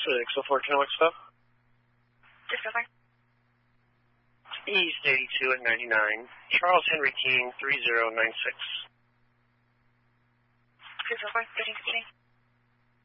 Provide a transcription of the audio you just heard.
604 Kennewick stop. 604. East 82 at 99. Charles Henry King 3096. 604, 1316.